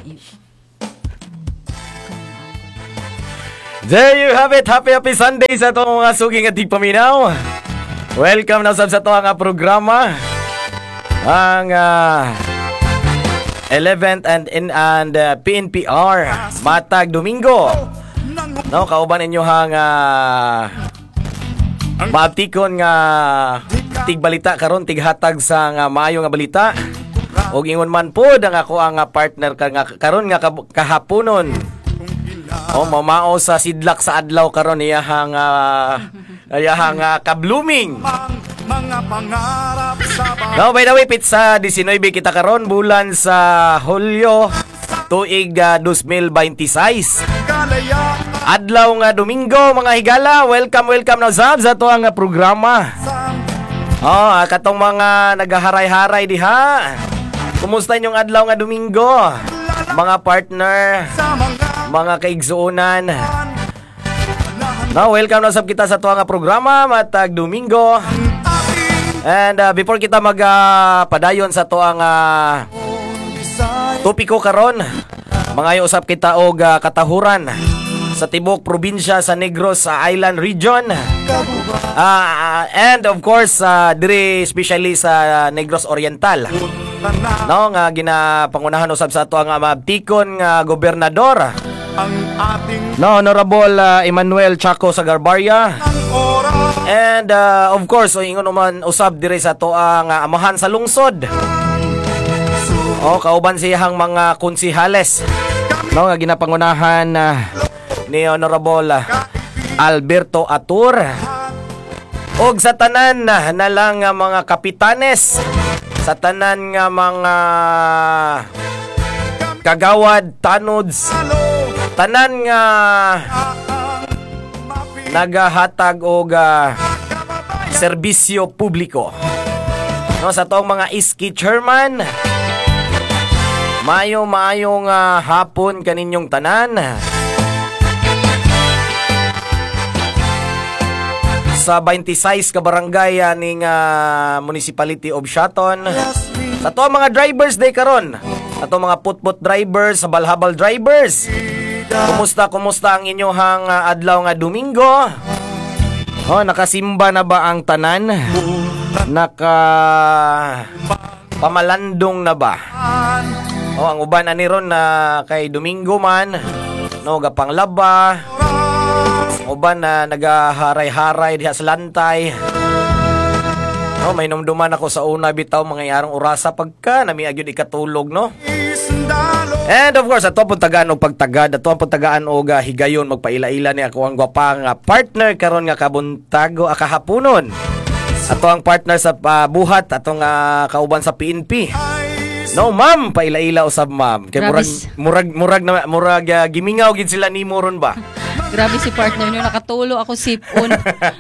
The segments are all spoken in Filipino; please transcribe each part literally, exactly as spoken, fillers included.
There you have it. Happy happy Sunday sa itong mga suging at paminaw. Welcome na sab sa ito ang programa. Ang uh, eleventh and in and uh, P N P R matag Domingo. No, kauban ninyo hang uh, maaptikon nga tigbalita karon tighatag sa nga maayo nga balita. Og ingon man pod ang ako ang uh, partner ka nga karon nga kahaponon. Oh, mamao sa sidlak sa adlaw karon iyahang uh, iyahang uh, ka-blooming. Mga pangarap sa no, by the way, pizza nineteen kita karon bulan sa Hulyo tuig uh, twenty twenty-six. Adlaw nga Domingo mga higala. Welcome welcome na sab sa to ang uh, programa. Oh, katong mga nagaharay-haray diha. Kumusta inyong adlaw nga Domingo? Mga partner, mga kaigsuonan. Now, welcome na sab kita sa tuwa nga programa matag Domingo. And uh, before kita magpadayon uh, sa tuwa nga topiko karon, mga usap kita og uh, katahuran sa tibok probinsya sa Negros sa Island Region. Uh, and of course, uh, dire especially sa Negros Oriental. No, nga ginapangunahan usab sa ato ang mabtikon nga gobernador ang ating no honorable uh, Emmanuel Chaco Sagarbarya. And uh, of course, so ingon man usab dire sa ato ang uh, amahan sa lungsod. Oh, kauban siyang mga konsihales. No, nga ginapangunahan uh, ni honorable uh, Alberto Atur. Og sa tanan uh, na lang uh, mga kapitanes, sa tanan nga mga kagawad, tanods, tanan nga nagahatag og uh, serbisyo publiko. No, sa tong mga iski chairman, mayo-mayong uh, hapon kaninyong tanan. Sa twenty-six ka barangay uh, ning uh, Municipality of Shaton. Sa to mga drivers day karon. Sa to mga putput drivers, sa balhabal drivers. Kumusta kumusta ang inyong uh, adlaw nga Domingo? Oh, nakasimba na ba ang tanan? Naka pamalandong na ba? Oh, ang uban ani ron na uh, kay Domingo man, no gapang laba. Uban na nagaharay-haray diha sa lantay. No, may numduman ako sa una bitaw mga yarong orasa pagka nami agyud ikatulog, no. And of course, ato pud tagaan og pagtagad, ato pud tagaan og uh, higayon magpaila-ila ni ako ang gwapang uh, partner karon nga kabuntago akahaponon. Ato ang partner sa uh, buhat atong uh, kauban sa P N P. No, ma'am, paila-ila usab ma'am. Kay murag murag murag na murag uh, gimingaw gid sila nimo ron ba? Grabe si partner nyo, nakatulo ako sipon.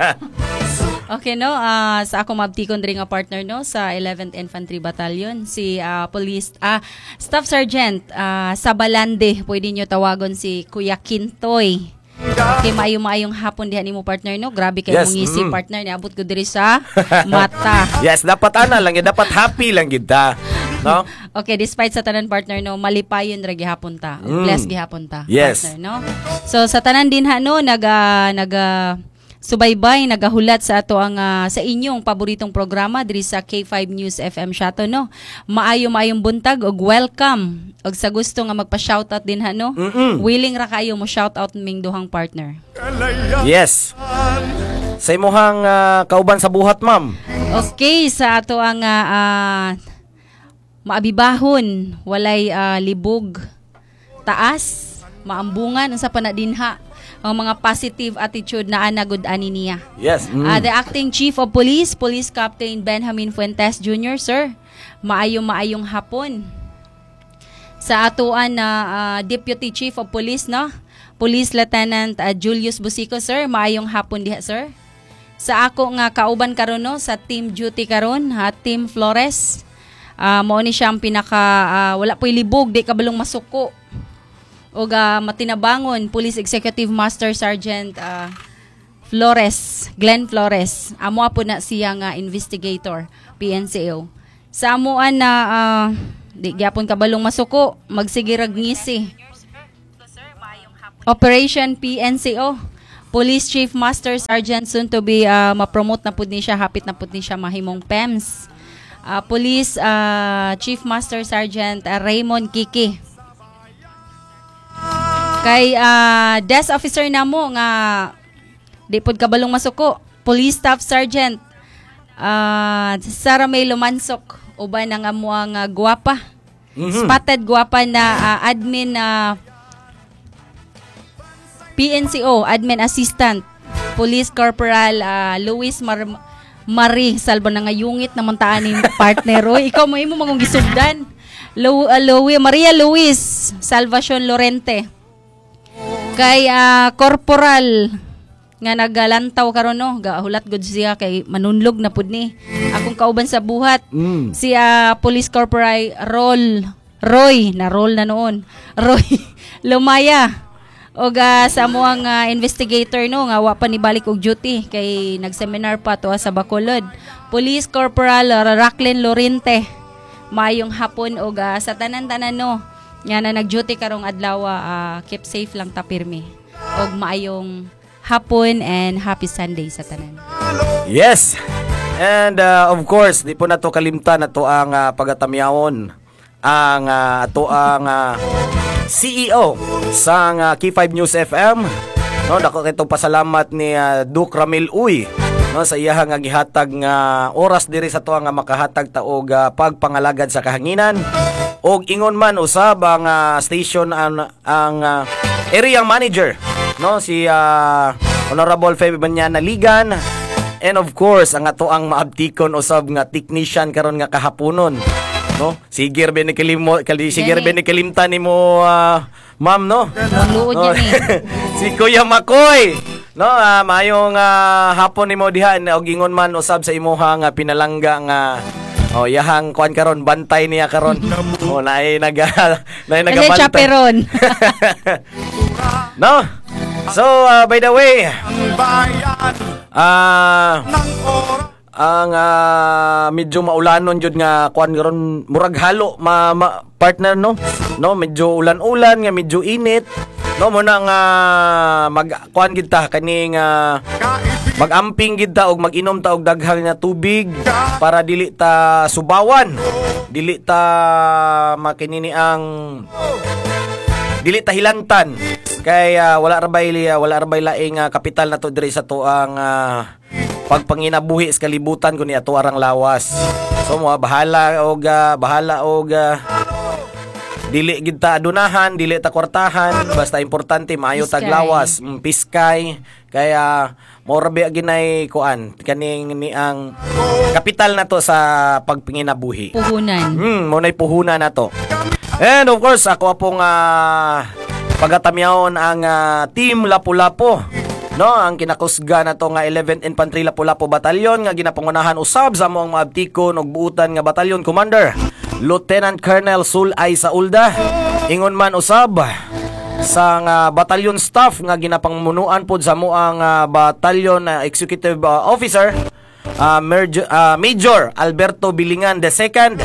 Okay, no, uh, sa ako mabtikon rin nga partner, no, sa eleventh Infantry Battalion, si uh, Police, uh, Staff Sergeant uh, Sabalande, pwede nyo tawagon si Kuya Kintoy. Okay, maayong-maayong hapon diha nimo partner, no? Grabe kayo yes, mong ngisi mm. partner, niabot ko diri sa mata. Yes, dapat ana lang, dapat happy lang gid ta. No? Okay, despite sa tanan partner, no, malipayon ra gihapon ta. Mm. Bless gihapon ta. Yes. Partner, no? So sa tanan din ha, no, naga naga subaybay, nagahulat sa ato ang uh, sa inyong paboritong programa diri sa K five News F M Shato, no. Maayo-maayong buntag og welcome. Og sa gusto nga magpa-shoutout din ha, no. Mm-mm. Willing ra kayo mo shoutout ming duhang partner. Yes. Sa imuhang uh, kauban sa buhat, ma'am. Okay, sa ato ang uh, uh, maabibahon, walay uh, libog, taas, maambungan, sa panadinha, ang mga positive attitude na anagod ani niya. Yes. Mm. Uh, the Acting Chief of Police, Police Captain Benjamin Fuentes Junior, sir, maayong-maayong hapon. Sa atuan na uh, Deputy Chief of Police, no? Police Lieutenant uh, Julius Busico, sir, maayong hapon diha, sir. Sa ako nga kauban karon, no, sa team duty karon, ha, Team Flores. Uh, mao ni siyang pinaka uh, wala po'y libog, di kabalong masuko. O uh, matinabangon, Police Executive Master Sergeant uh, Flores, Glenn Flores. Amo po na siya nga investigator, P N C O. Sa amuan na uh, Di gyapon kabalong masuko, magsigirag ngisi. Operation P N C O. Police Chief Master Sergeant soon to be uh, ma-promote na pud ni siya, hapit na pud ni siya mahimong P E M S. Uh, Police uh, Chief Master Sergeant uh, Raymond Kiki. Kay uh, desk officer namo nga di pud kabalong masuko, Police Staff Sergeant uh, Sarah May Lumansok, uban ang amuang uh, guwapa. Mm-hmm. Spotted guwapa na uh, admin na uh, P N C O, Admin Assistant, Police Corporal uh, Luis Mar- Marie, salbo na ngayungit naman taan ni partner. Oy, ikaw mo imo mangong gisugdan. Lu- uh, Louis, Maria Luis Salvacion Lorente. Kay uh, Corporal nga nagalantaw karon no, gahulat gud siya kay manunlog na pud ni. Akong kauban sa buhat. Mm. Si uh, Police Corporal Roll Roy, na roll na noon. Roy Lumaya. Og uh, sa amuang uh, investigator no nga wa pa ni balik og duty kay nag-seminar pa to sa Bacolod. Police Corporal uh, Racklin Lorente. Maayong hapon og uh, sa tanan-tanan no nga na nag-duty karong adlaw, uh, keep safe lang ta pirmi. Og maayong hapon and happy Sunday sa tanan. Yes. And uh, of course, di po na to kalimtan na to ang uh, pagatamyawon ang uh, to ang uh, C E O sa uh, K five News F M. No, dako kitong pasalamat ni uh, Duke Ramil Uy no sa iyang nga gihatag nga oras diri sa tuwa nga makahatag ta og uh, pagpangalagad sa kahanginan. Og ingon man usab ang uh, station ang ang uh, area manager no si uh, Honorable Feby Banyana Ligan. And of course, ang ato ang maabtikon usab nga technician karon nga kahaponon. No? Sige ben kalimo kali sige ben kalimtan nimo uh, ma'am no. Luod no? yan eh. Si Kuya Makoy. No, uh, mayong uh, hapon nimo diha og ingon man usab sa imuha nga pinalangga nga oh yahang kuan karon bantay niya karon. Oh naay naga naay nagabantay. chaperon. No. So uh, by the way, ah uh, ang uh, medyo maulanon jud nga kuan karon murag halo ma, ma partner no no medyo ulan-ulan nga medyo init no mo na nga mag kuan gid ta kaning uh, magamping gid ta og mag-inom ta og daghang nga tubig para dili ta subawan, dili ta makinini ang dili ta hilantan kay uh, wala ra bay uh, wala ra bay laing uh, kapital na to diri sa tuang uh, pagpanginabuhi sa kalibutan ko ni ato arang lawas. So mo bahala og uh, bahala og uh, dili gid ta adunahan, dili ta kwartahan, basta importante maayo tag lawas, mm, piskay. Kaya more be ginay kuan kaning ni ang kapital na to sa pagpanginabuhi. Puhunan. Hmm, mo nay puhunan na to. And of course ako pong uh, pagatamyaon ang uh, Team Lapu-Lapu. No, ang kinakusga na to nga eleventh Infantry Lapu-Lapu Batalyon nga ginapangunahan usab sa moong maabtikon og buutan nga batalyon commander Lieutenant Colonel Sulay Saulda. Ingon man usab sa nga batalyon staff nga ginapangmunuan pod sa moang uh, batalyon uh, executive uh, officer uh, Major, uh, Major Alberto Bilingan the second.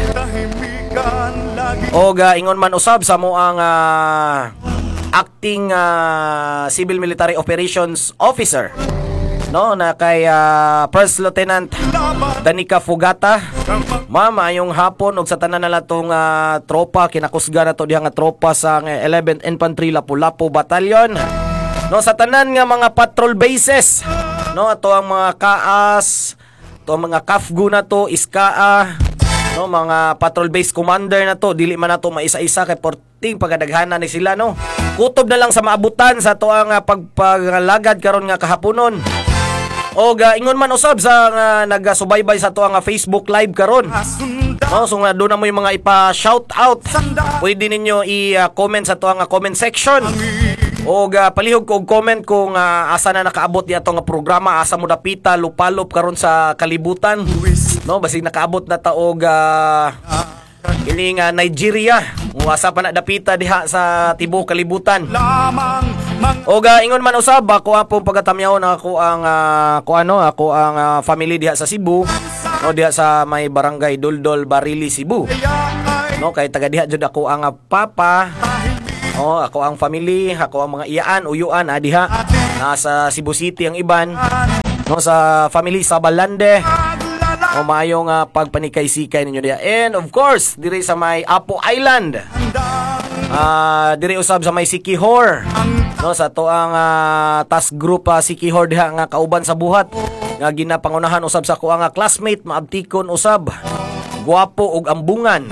Og uh, ingon man usab sa moang uh, acting uh, Civil Military Operations Officer no na kay uh, First Lieutenant Danica Fugata. Ma'am, ayong hapon og sa tanan na latong uh, tropa kinakusga na to diha nga tropa sa eleventh Infantry Lapu-Lapu Batalyon. No sa tanan nga mga patrol bases. No ato ang mga kaas, to mga kafgu na to, iskaa, no mga patrol base commander na to, dili man nato maisa-isa kay porting pagadaghanan ni sila no. Kutob na lang sa maabutan sa to ang uh, pagpagalagad karon nga kahaponon. O uh, ingon man usab sa uh, nagasubaybay sa to ang uh, Facebook live karon. No, so nga doon na mo yung mga ipa-shout out. Pwede ninyo i-comment sa to ang uh, comment section. O uh, palihog ko og comment kung uh, asa na nakaabot di ato nga programa, asa mo dapita lupalop karon sa kalibutan. No, basig nakaabot na ta og uh, kini nga Nigeria. Asa pa na dapita diha sa tibuok kalibutan. Og uh, ingon man usab ako apong pagatamyaw na ako ang uh, ko ano ako ang uh, family diha sa Cebu, no diha sa may barangay Duldol, Barili, Cebu. No, kay taga diha jud ako ang ah, papa. Oh, ako ang family, ako ang mga iyaan, uyuan ah, diha. Nasa Cebu City ang iban. No, sa family sa Balande. O maayong uh, pagpanikay-sikay ninyo diha. And of course, diri sa may Apo Island. Ah, uh, diri usab sa may Sikihor. No, sa to ang uh, task group uh, Sikihor diha nga kauban sa buhat. Nga ginapangunahan usab sa ko ang uh, classmate maabtikon usab. Guwapo ug ambungan.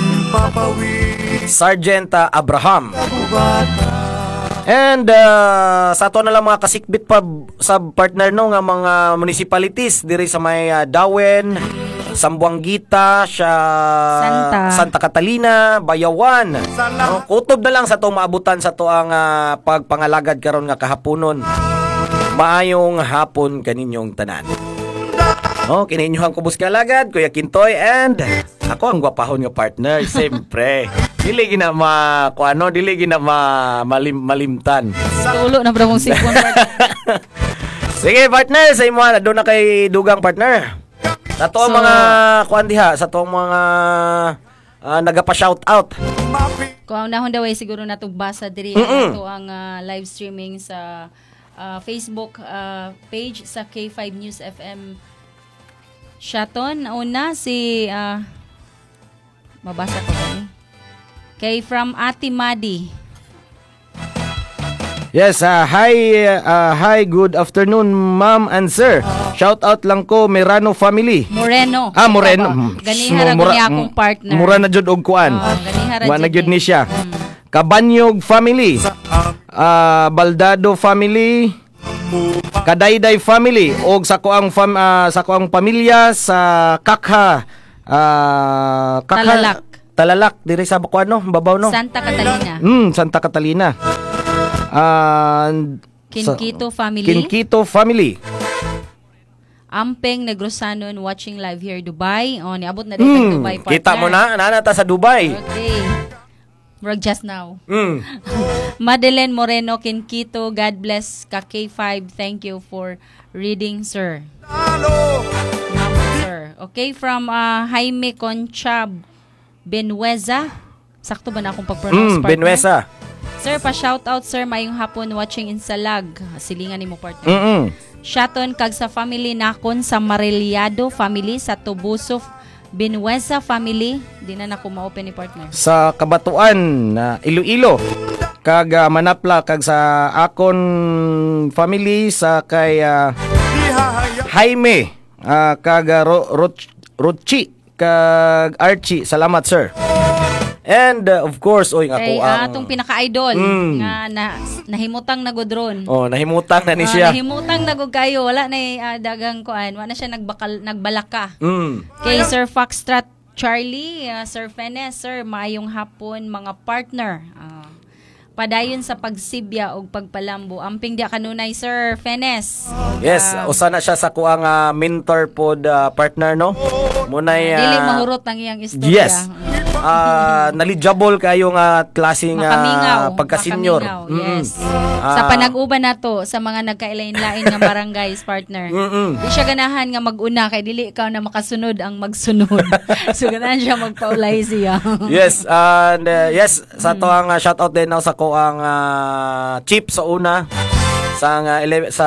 Sergeant uh, Abraham. And uh, sa ato na lang mga kasikbit pa sa partner no nga mga municipalities diri sa may uh, Dawen, Sambuanguita, siya Santa. Santa Catalina, Bayawan. No, kutob na lang sa to maabutan sa to ang uh, pagpangalagad karon nga kahaponon. Maayong hapon kaninyong tanan. No, kininyo ang kubos kalagad, Kuya Kintoy, and ako ang gwapahon nga partner, siyempre. Dili gina ma kuano, dili gina ma malim, malimtan. Tulo na bro mong sipon partner. Sige partner, sa imo na doon na kay dugang partner. Sa to So, mga kuan diha, sa to mga uh, nagapa shout out. Kung nahon daw ay siguro natong basa diri Mm-mm. ato ang ah, live streaming sa ah, Facebook ah, page sa K five News F M. Shaton, una si ah, mabasa ko ba ni? Kay from Ate Madi. Yes, uh, hi uh, hi, good afternoon ma'am and sir. Shout out lang ko Merano family. Moreno. Ah, Moreno. Ganihara ko niya akong partner. Mura na jud og kuan. Oo, ganihara Wa na jud jud ni siya. Kabanyog family. Ah, Baldado family. Kadayday family og sa ko ang fam, ah, sa ko ang pamilya sa Kakha. Ah, Kakha. Talalak. Talalak diri sa kuan no, babaw no. Santa Catalina. Mm, Santa Catalina. And Kinkito family. Kinkito family. Ampeng Negrosanon watching live here Dubai. Oh, niabot na din Hmm, Dubai partner. kita mo na, nanata sa Dubai. Okay. We're just now. Mm. Madeleine Moreno Kinkito, God bless ka K five. Thank you for reading, sir. Ma'am, sir. Okay, from uh, Jaime Concha Benueza. Sakto ba na akong pag-pronounce, Mm, partner? Benuesa. Sir, pa-shoutout, sir. Mayong hapon watching in Salag. Silingan ni mo, partner. Mm. Shaton kag sa family nakon sa Mareliado family sa Tubuso Benuesa family. Di na nako ma-open ni partner. Sa Kabatuan na Iloilo. Kag uh, Manapla kag sa akon family sa kay uh, Jaime uh, kag uh, Ro- Ro- Rochi kag Archie. Salamat, sir. And uh, of course, oy Kay ako ah, ang atong pinaka-idol Mm. nga na, nahimutang na godron. oh, nahimutang na ni Ah, siya. nahimutang na gud kayo, wala na ah, dagang kuan, wala na siya nagbakal nagbalaka. Mm. Kay Sir Foxtrot Charlie, ah, Sir Fenes, sir, maayong hapon mga partner. Ah, padayon sa pagsibya og pagpalambo. Amping dia kanunay Sir Fenes. Yes, Ah, usa na siya sa kuang uh, mentor pod uh, partner no. Munay uh, dili mahurot ang iyang istorya. Yes. Ah, knowledgeable kayo nga klaseng Makamingaw, uh, pagka-senior. makamingaw, Mm-mm. yes. Ah, Sa panag-uban nato sa mga nagkailain-lain nga barangays partner. Mm-mm. Di siya ganahan nga mag-una kay dili ikaw na makasunod ang magsunod. So ganahan siya magpaulay siya. Yes, and uh, yes, sa to ang uh, shoutout din now sa ko ang uh, chief sa una sa uh, ele- sa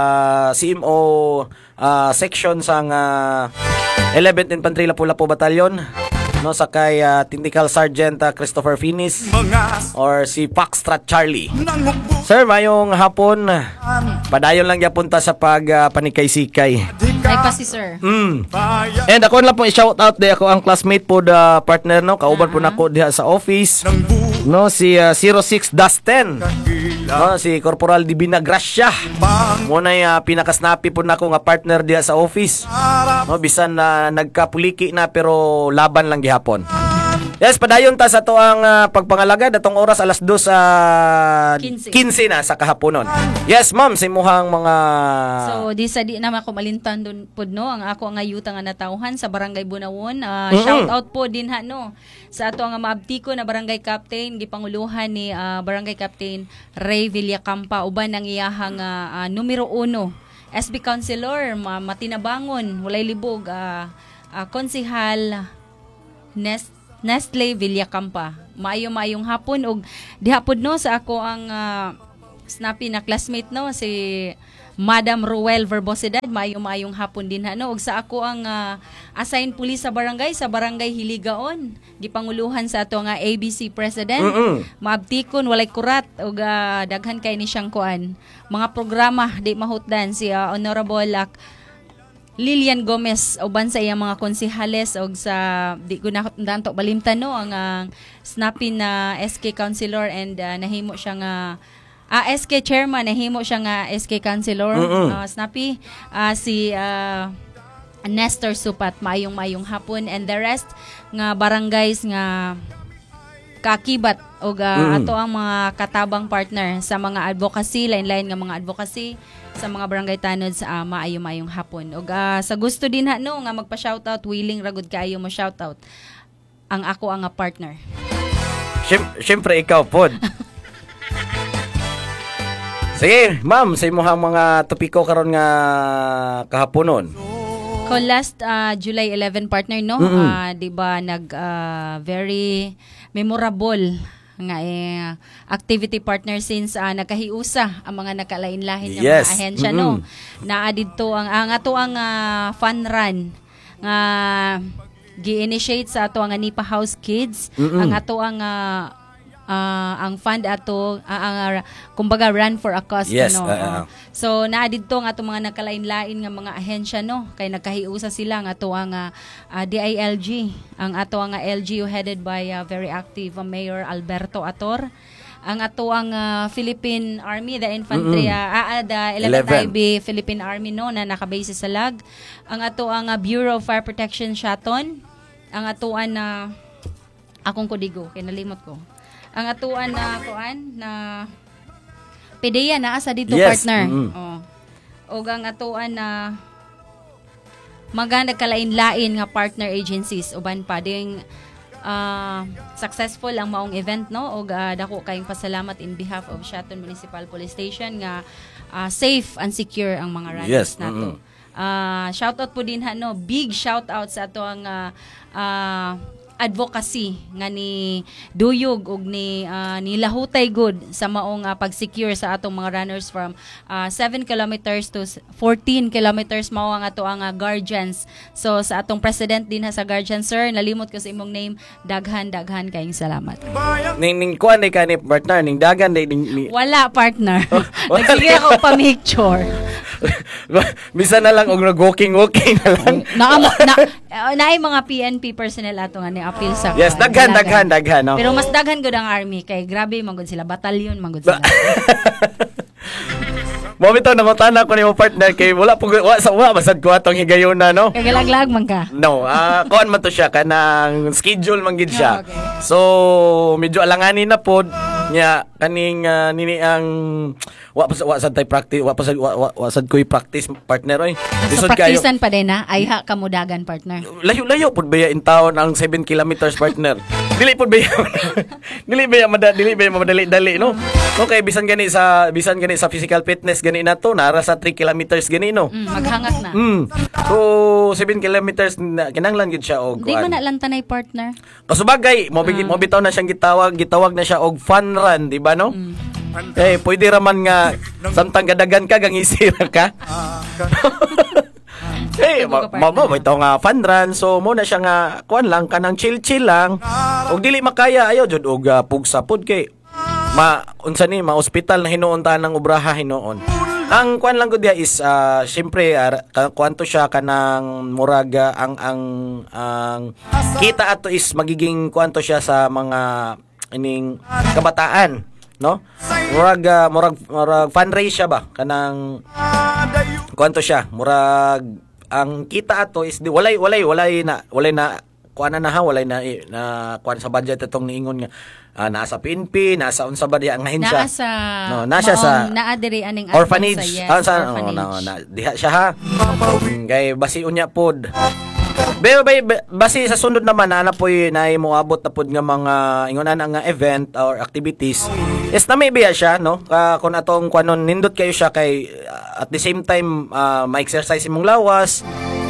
C M O uh, section sa uh, eleventh Infantry Lapu-Lapu Battalion. No, sa kay uh, Tactical Sergeant uh, Christopher Finis or si Foxtrot Charlie. Sir, mayong hapon. Padayon lang yapunta sa pag uh, panikay-sikay. Ay pa si sir. Mm. And ako lang po i-shout out di ako ang classmate po the partner no, kauban po nako diha sa office. No, si uh, zero six Dustin. No, si Corporal Divina Gracia. Mo na uh, pinakasnapi po nako nga partner diha sa office. No, bisan na uh, nagkapuliki na pero laban lang gihapon. Yes, padayon ta sa to ang uh, pagpangalagad atong oras alas dos sa uh, Kinse. kinse na sa kahaponon. Yes, ma'am, sa imuhang mga So di sa di naman ako malintan dun pod no ang ako nga yuta nga natawhan sa Barangay Bunawon. Uh, Mm-mm. shout out po din ha no sa ato nga maabtiko na Barangay Captain gipanguluhan ni ah, Barangay Captain Ray Villacampa uban ang iyahang ah, ah, numero uno S B Councilor ma matinabangon walay libog ah, ah, konsehal Nest Nestle Villacampa. Maayo maayong hapon og dihapon no sa ako ang uh, snappy na classmate no si Madam Ruel Verbosidad. Maayo maayong hapon din ha no og sa ako ang uh, assigned police sa barangay sa barangay Hiligaon. Gipanguluhan sa ato nga A B C president. Mm-mm. Maabtikon walay kurat og uh, daghan kay ni siyang kuan. Mga programa di mahutdan si uh, Honorable uh, Lilian Gomez uban sa iyang mga konsehales og sa di ko na danto balimtan no ang uh, snappy na S K councilor and uh, nahimo siya nga ah, S K chairman nahimo siya nga S K councilor uh, snappy uh, si uh, Nestor Supat. Maayong maayong hapon and the rest nga barangays nga kakibat og uh, ato ang mga katabang partner sa mga advocacy lain-lain nga mga advocacy sa mga barangay tanod sa uh, maayo-mayong hapon. Og uh, sa gusto din ha no nga magpa-shoutout, willing ragud kaayo mo shoutout ang ako ang uh, partner. Siyem- Siyempre ikaw pod. Sige, ma'am, sa imong mga topiko karon nga kahaponon. Ko last uh, July eleventh partner no, uh, 'di ba nag uh, very memorable nga eh, activity partner since uh, nakahiusa ang mga nakalain-lahin nga yes. mga ahensya no. Naa didto ang ang ato ang uh, fun run nga gi-initiate sa ato ang Nipa House Kids. Mm-mm. Ang ato ang uh, uh, ang fund ato uh, ang uh, kumbaga run for a cause yes, no. Uh, uh. So naa didto ang ato mga nakalain-lain nga mga ahensya no kay nakahiusa sila nga ato ang uh, uh, D I L G, ang ato ang uh, L G U headed by uh, very active uh, Mayor Alberto Ator. Ang ato ang uh, Philippine Army, the infantry, uh, uh, the eleventh I B Philippine Army no na nakabase sa Lag. Ang ato ang uh, Bureau of Fire Protection Shaton. Ang atuan na uh, akong kodigo kay nalimot ko. Ang atuan na uh, kuan na PDEA na asa dito yes. partner. Mm-hmm. Oh. Og ang atuan na uh, maganda kalain-lain nga partner agencies uban pa ding uh, successful ang maong event no og uh, dako kayong pasalamat in behalf of Shaton Municipal Police Station nga uh, safe and secure ang mga runners yes. nato. Mm-hmm. Uh, shout out po din ha no, big shout out sa ato ang uh, uh, advocacy nga ni Duyog ug ni uh, ni Lahutay good sa maong uh, pag-secure sa atong mga runners from uh, seven kilometers to fourteen kilometers mao ang ato ang uh, guardians. So sa atong president din ha sa guardian sir, nalimot ko sa imong name, daghan daghan kayong salamat. Ning ning kuan day kanip partner ning dagan day ning ni... Wala partner. Nagsige ako pa make sure. Bisa na lang og nag-walking walking na lang. na na uh, naay mga P N P personnel ato nga ni appeal sa yes, uh, daghan dalagan. daghan daghan no. Pero mas daghan gud ang army kay grabe man gud sila, batalyon man gud sila. Mo bitaw nangutana ko nimo partner kay wala pug wa sa wa basad ko atong higayuna no. Kay galaglag man ka. No, ah uh, kuan man to siya kanang schedule man gid siya. Oh, okay. So medyo alanganin na pod nya kaning uh, nini ang wa pa wa sad tay practice wa pa sad wa, wa, wa sad koy practice partner oy. So practicean pa din na ay ha kamudagan partner. Layo-layo pod baya in town ang seven kilometers partner. Dili pod baya. dili baya mada dili baya madali-dali no. Okay, bisan gani sa bisan gani sa physical fitness gani na to nara sa three kilometers gani no. Mm, maghangat na. Mm. So seven kilometers na, kinahanglan gid siya og di man na lang tanay partner. Kasubagay mo uh. mo bitaw na siyang gitawag gitawag na siya og fun run, di ba no? Mm. Eh pwede raman nga samtang gadagan ka gang isira ka. Eh mo mo bitaw nga fun run, so mo na siya nga kuan lang kanang chill-chill lang. Og dili makaya ayo jud og uh, pugsa pod kay ma unsa ni ma ospital na hinuon ta ng obraha hinuon. Ang kuan lang gud dia is uh, syempre uh, kuanto siya kanang muraga ang ang ang kita ato is magiging kuanto siya sa mga ining kabataan, no? Murag uh, murag murag fundraise siya ba kanang kuanto siya murag ang kita ato is di, walay walay walay na walay na kuan na ha walay na na kuan sa budget itong niingon nga uh, nasa P N P nasa unsa ba diha ang ahensya nasa no nasa sa naa diri aning orphanage yes, ah, sa orphanage. No, no, na diha siya ha kay basi unya pod. Pero bay basi sa sunod naman ana poy na moabot na pod nga mga ingonan nga event or activities. Yes na may biya siya no. Uh, kung atong kuanon nindot kayo siya kay uh, at the same time uh, ma-exercise imong lawas.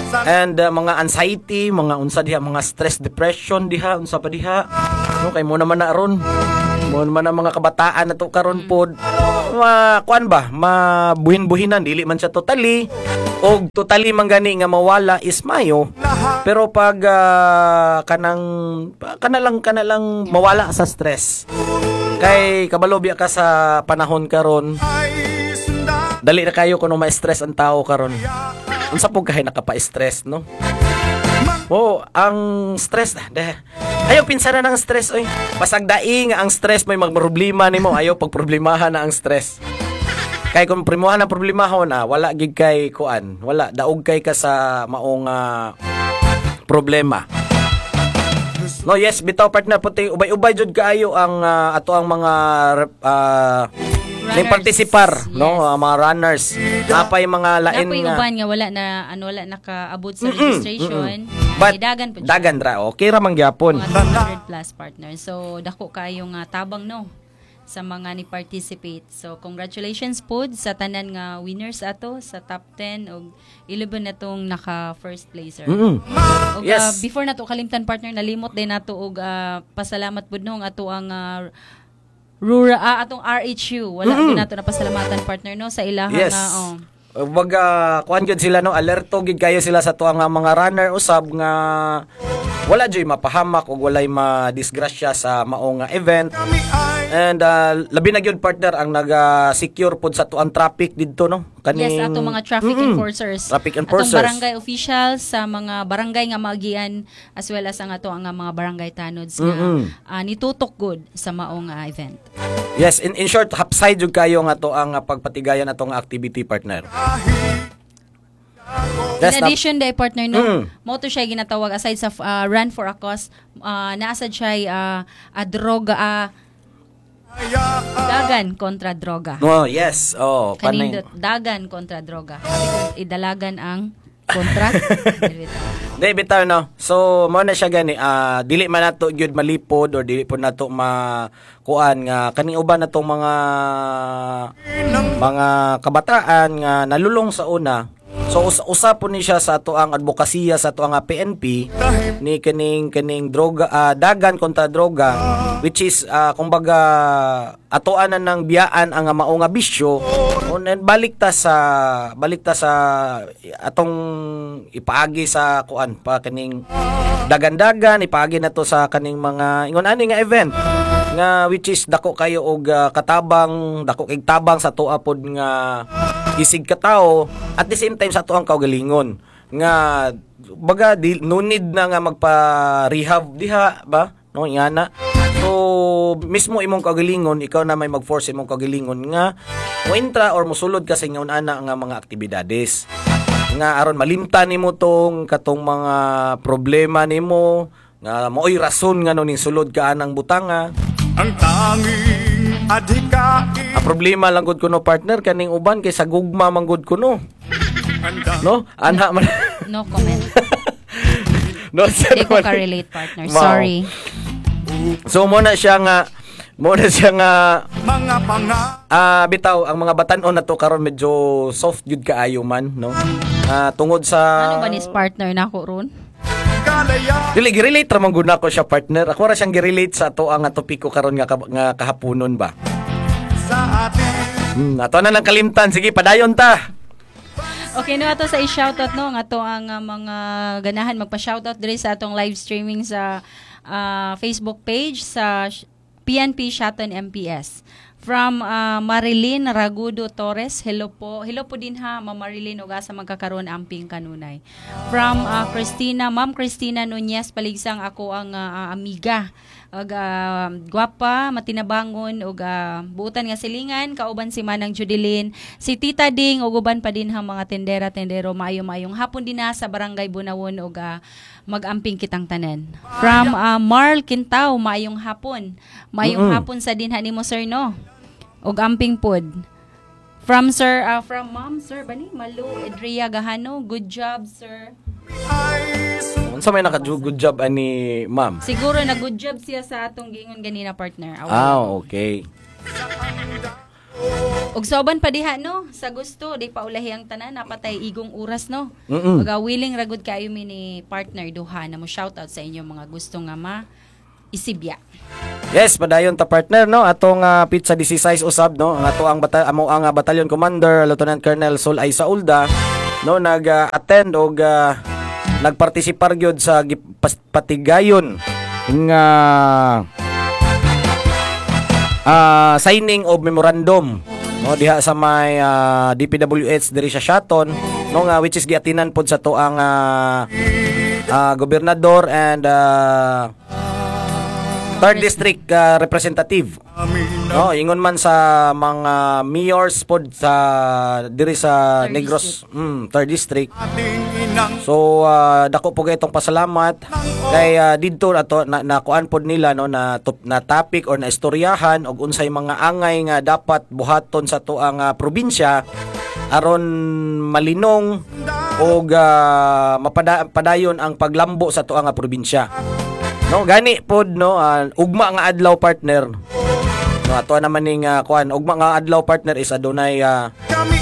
And uh, mga anxiety, mga unsa diha, mga stress, depression diha, unsa pa diha. No, kay mo naman na aron. Mo naman ang mga kabataan nato karon pod. Ma kuan ba, mabuhin-buhinan dili man siya totally og totally man gani nga mawala is mayo. Pero pag uh, kanang kanalang kanalang mawala sa stress. Kay kabalo biya ka sa panahon karon. Dali na kayo kuno ma-stress ang tao karon. Unsa po kahay nakapa-stress, no? Oh, ang stress de. Ayaw pinsanan ng stress oy. Pasag daing ang stress may magproblema nimo, ayaw pagproblemahan na ang stress. Kay kung primuhan na problemahon na wala gid kay kuan, wala daog kay ka sa maong uh, problema. No, yes, bitaw partner puti ubay-ubay jud kaayo ang uh, ato ang mga uh, may partisipar, yes. No, uh, mga runners. Napay mga lain nga. Napay uban nga wala na ano wala nakaabot sa mm-mm, registration. Mm-mm. But dagan po. Dagan ra. Okay ra man gyapon. Mga two hundred plus partners. So dako kayo nga tabang no sa mga ni participate. So congratulations po sa tanan nga winners ato sa top ten og eleven natong naka first placer. Mm-hmm. Og yes. uh, before nato kalimtan partner nalimot din nato og uh, pasalamat pud nung ato ang uh, Rura ah, atong R H U wala mm-hmm. nato na pasalamatan partner no sa ilahang yes. nga oh. Wag uh, kuan gyud sila no, alerto gid kayo sila sa tuang nga mga runner usab nga wala joy mapahamak ug walay madisgrasya sa maong nga event. And uh, labi na gyud partner ang naga-secure pod sa tuang traffic didto no. Kaning yes, ato mga traffic mm-hmm. enforcers. Traffic enforcers. Atong barangay officials sa mga barangay nga maagian as well as ang ato nga mga barangay tanods nga mm-hmm. uh, nitutok good sa maong uh, event. Yes, in in short hapside jud kayo nga to ang uh, pagpatigayan atong activity partner. In addition day partner no, mm. mo to siya ginatawag aside sa uh, run for a cause, uh, naasad siya uh, a droga uh, dagan kontra droga. Oh, yes. Oh, kaning dagan kontra droga. Sabi ko idalagan ang kontra. Di bitaw no. So mo na siya gani uh, dili man nato gyud malipod or dili po nato makuan nga kaning uban natong mga mga kabataan nga nalulong sa una. So us- usa po ni siya sa ato ang advokasya sa ato ang P N P ni kaning kaning droga uh, dagan kontra droga which is uh, kumbaga atoan na ng biyaan ang mao nga bisyo on balik ta sa balik ta sa atong ipaagi sa kuan pa kaning dagan-dagan ipaagi na to sa kaning mga ingon ani nga event nga which is dako kayo og uh, katabang dako kay tabang sa tuwa pod nga isig ka tao at the same time sa tuang kaugalingon nga baga di, no need na nga magpa rehab diha ba no ingana so mismo imong kaugalingon ikaw na may mag-force imong kaugalingon nga mo intra or mosulod ka sa ingon ana nga mga aktibidades nga aron malimtan nimo tong katong mga problema nimo nga maoy rason nga no ning sulod ka anang butanga ang tanging adhikain. Ang problema lang gud kuno partner kaning uban kay sa gugma man gud kuno. No? Ana man. No comment. No, hindi ko ka-relate partner. Wow. Sorry. So mo na siya nga mo na siya nga mga panga ah bitaw ang mga batan-on na to karon medyo soft jud kaayo man no. Ah tungod sa ano ba ni partner nako ron? Dili gi-relate ra man gud nako siya partner. Ako ra siyang gi-relate sa ato ang topiko karon nga nga kahaponon ba. Sa atin. Hmm, ato na lang kalimtan. Sige, padayon ta. Okay, no ato sa i-shoutout no nga ato ang uh, mga ganahan magpa-shoutout diri sa atong live streaming sa uh, Facebook page sa P N P Shaton M P S. From uh, Marilyn Ragudo Torres, hello po. Hello po din ha, Ma'am Marilyn, ug asa magkakaroon amping kanunay. From uh, Christina, Ma'am Christina Nunez, paligsang ako ang uh, amiga. Ug uh, gwapa, matinabangon ug uh, buutan nga silingan, kauban si Manang Judilyn, si Tita Ding ug uban pa din hang mga tendera tendero maayo-mayong hapon din na sa Barangay Bunawon ug uh, mag-amping kitang tanan. From uh, Marl Quintao, maayong hapon. Maayong mm-hmm. hapon sa dinha nimo sir no. Og amping pod. From sir, uh, from ma'am sir bani Malu Edria Gahano, good job sir. Unsa may naka good job ani ma'am? Siguro na good job siya sa atong gingon ganina partner. Away. Ah, okay. ug soban pa diha no sa gusto di pa ulahi ang tanan napatay igong oras no. Mm-mm. Ug ah, willing ragud kayo mi ni partner duha na mo shout out sa inyo mga gusto nga ma isibya. Yes, padayon ta partner no atong uh, pizza sixteen usab no ang ato ang bata amo ang uh, Battalion Commander Lieutenant Colonel Sol Ay Saulda no nag-attend uh, og uh, nagpartisipar gyud sa gipas- patigayon nga uh, signing of memorandum no diha sa may uh, D P W H diri sa Shaton no nga which is giatinan pod sa to ang uh, uh, gobernador and uh, third district uh, representative no ingon man sa mga mayors pod sa diri sa Third Negros mm, third district. So uh, dako po kay itong pasalamat kay uh, didto ato na, nakuan pod nila no na top, na topic or na istoryahan og unsay mga angay nga dapat buhaton sa tuang uh, probinsya aron malinong og uh, mapada, padayon ang paglambo sa tuang uh, probinsya. No gani pod no uh, ugma nga adlaw partner. No ato naman ning uh, kuan ugma nga adlaw partner is adunay uh,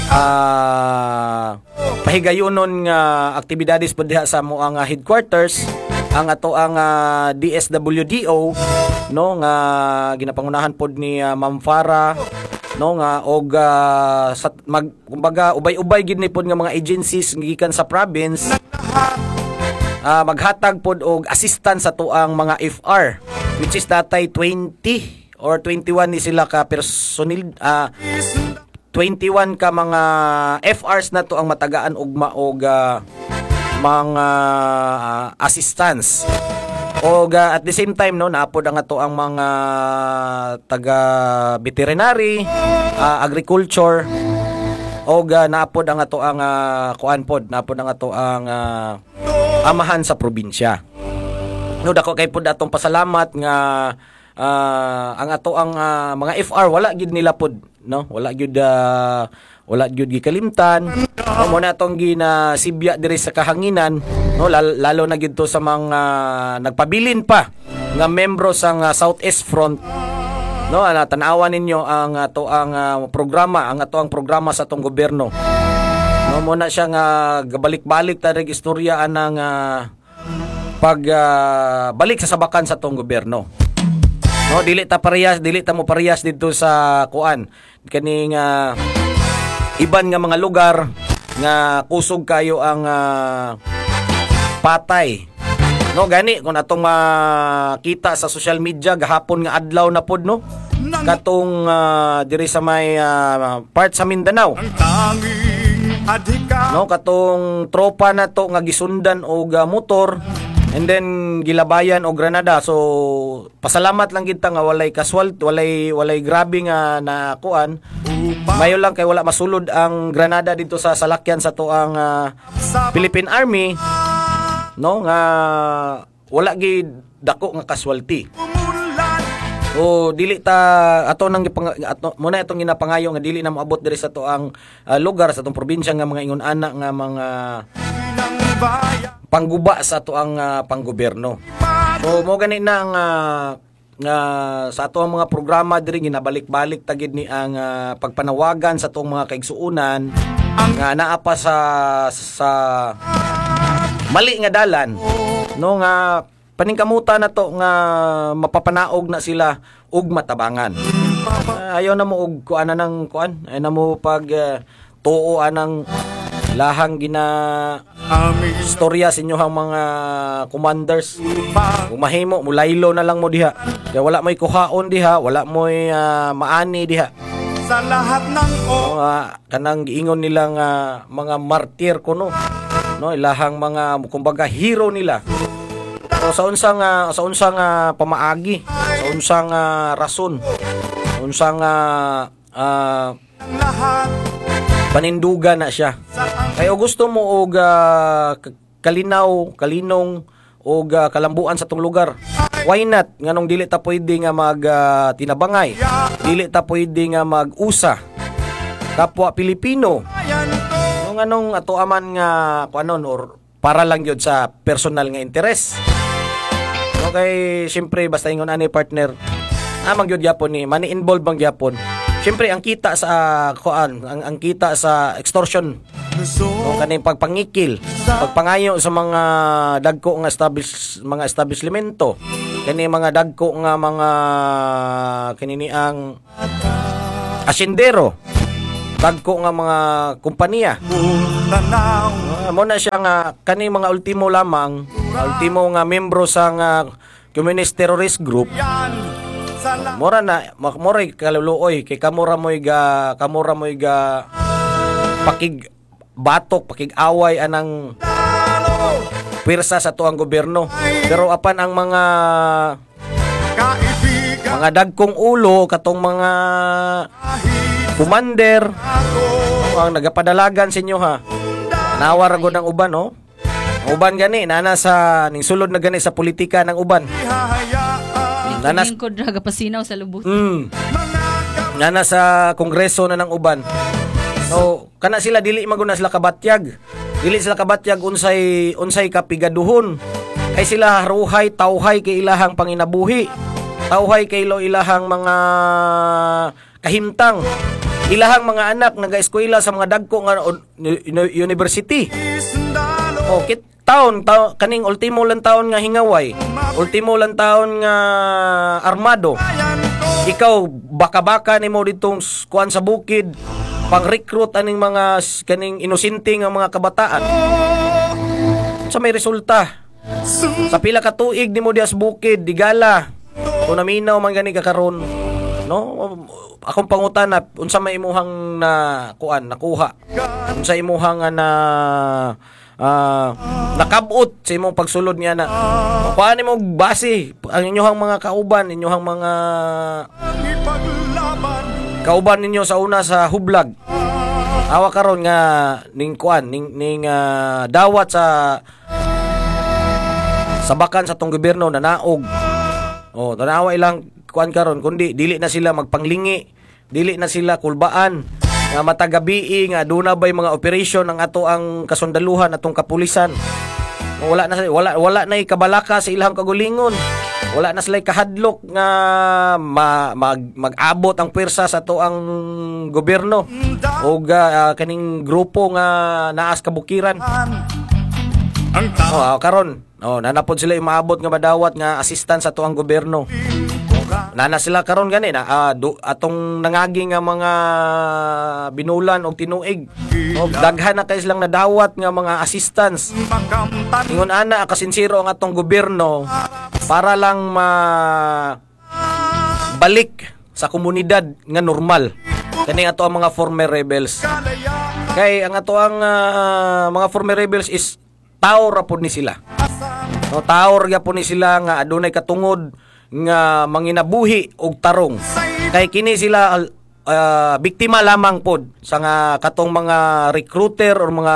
uh, pahigayonon nga aktibidades pod diha sa moang uh, headquarters ang ato ang uh, D S W D O no nga ginapangunahan pod ni uh, Ma'am Farah no nga og uh, sa mag kumbaga ubay-ubay gid ni pod nga mga agencies gikan sa province uh, maghatag pod og assistance sa tuang mga F R which is datay twenty or twenty-one ni sila ka personil uh, twenty-one ka mga F Rs na to ang matagaan og maog uh, mga uh, assistance og uh, at the same time no naapod ang ato ang mga taga veterinary uh, agriculture og uh, naapod ang ato ang uh, kuan pod naapod ang ato ang uh, amahan sa probinsya no dako kay pod atong pasalamat nga uh, ang ato ang uh, mga F R wala gid nila pod no wala gyud uh, wala gyud gikalimtan no mo na tong gina sibya diri sa kahanginan no lalo, lalo na gyud to sa mga uh, nagpabilin pa nga membro sang uh, Southeast Front no ana tan-awan ninyo ang ato ang uh, programa ang ato ang programa sa atong gobyerno no mo na siya nga gabalik-balik ta reg istorya anang uh, pag uh, balik sa sabakan sa atong gobyerno. No, dili ta parehas, dili ta mo parehas dito sa kuan. Kaning uh, iban nga mga lugar nga kusog kayo ang uh, patay. No, gani kung atong makita uh, sa social media gahapon nga adlaw na pod no. Katong uh, diri sa may uh, part sa Mindanao. No, katong tropa na to nga gisundan og uh, motor and then gilabayan og granada. So pasalamat lang kita nga walay casual, walay walay grabe nga na kuan. Mayo lang kay wala masulod ang granada dito sa salakyan sa tuang uh, Philippine Army. No nga wala gid dako nga casualty. O dili ta ato nang gipang ato muna itong ginapangayo nga dili na moabot diri sa tuang uh, lugar sa atong probinsya nga mga ingon ana nga mga pangguba sa ato ang uh, panggobyerno. So mo gani na ang uh, nga sa ato ang mga programa diri ginabalik-balik tagid ni ang uh, pagpanawagan sa atong mga kaigsuonan nga naa pa sa sa mali nga dalan no nga paningkamutan na to nga mapapanaog na sila ug matabangan. Uh, ayaw na mo og kuan nang kuan ay na mo pag uh, tuo anang lahang gina istorya sa inyohang mga commanders. Kung mahimo mulaylo na lang mo diha. Kaya wala mo'y kuhaon diha, wala mo'y uh, maani diha. Sa lahat ng o uh, kanang giingon nilang uh, mga martir kuno. No, ilahang mga kumbaga hero nila. So, sa unsang uh, sa unsang uh, pamaagi, sa unsang uh, rason, sa unsang uh, uh, paninduga na siya. Kaya gusto mo og uh, kalinaw, kalinong og uh, kalambuan sa tong lugar. Why not? Nganong dili ta pwede nga mag uh, tinabangay. Dili ta pwede nga mag-usa. Kapwa Pilipino. No, nganong ato aman nga kuanon or para lang gyud sa personal nga interes. Okay, syempre basta ingon ani partner. Ah, magyud gyapon ni, mani involve bang gyapon. Siyempre ang kita sa kuan, ang, ang kita sa extortion. O kaning pagpangikil, pagpangayo sa mga dagko nga establish mga establishmento, kani mga dagko nga mga kinini ang asindero, dagko nga mga kompanya. Uh, mo na siya nga kani mga ultimo lamang, ultimo nga membro sa nga communist terrorist group. Mora na moray kaluluoy kay kamura moy ga kamura moy ga pakig batok, pakig-away anang pwersa sa tuang gobyerno. Pero apan ang mga mga dagkong ulo katong mga commander ang nagapadalagan sa inyo ha. Nawar gud ang uban no. Ang uban gani nana sa ning sulod na gani sa politika ng uban. Nana ko draga pasinaw sa lubot. Mm. Nana sa kongreso na ng uban. So, kana sila dili maguna sila kabatyag. Dili sila kabatyag unsay unsay kapigaduhon. Kay sila haruhay tawhay kay ilahang panginabuhi. Tawhay kay lo ilahang mga kahimtang. Ilahang mga anak naga-eskwela sa mga dagko nga university. O kit taon, taon kaning ultimo lang taon nga hingaway. Ultimo lang taon nga armado. Ikaw baka-baka nimo ditong kuan sa bukid. Pang-recruit aning mga kaning inosente nga mga kabataan. Sa may resulta. Sa pila ka tuig nimo dias bukid, digala. Kung naminaw man gani ka karon, no? Akong pangutana, unsa may imuhang na kuan nakuha? Unsa imuhang na uh, nakabot sa imong pagsulod niya na? Kuan nimo base ang inyohang mga kauban, inyohang mga kauban ninyo sa una sa hublag. Awa karon nga ning kuan ning ning uh, dawat sa sabakan sa tong gobyerno na naog. Oh, tanawa ilang kuan karon kundi dili na sila magpanglingi, dili na sila kulbaan nga matagabi nga duna bay mga operation ang ato ang kasundaluhan atong kapulisan. Wala na wala wala na kabalaka sa ilang kagulingon. Wala na sila kahadlok nga ma, mag, mag-abot ang pwersa sa to ang gobyerno o uh, kaning grupo nga naas kabukiran. Oh, karon, oh, nanapod sila imaabot nga madawat nga assistance sa to ang gobyerno. Nana sila karon gani na uh, do, atong nangagi nga mga binulan og tinuig. Oh, daghan na kay silang nadawat nga mga assistance. Ingon ana kasinsiro ang atong gobyerno para lang ma balik sa komunidad nga normal. Kani ato ang mga former rebels. Kay ang ato ang uh, mga former rebels is tao ra pud ni sila. No, tao ra pud ni sila nga adunay katungod nga manginabuhi og tarong. Kay kini sila uh, biktima lamang pod sa nga katong mga recruiter or mga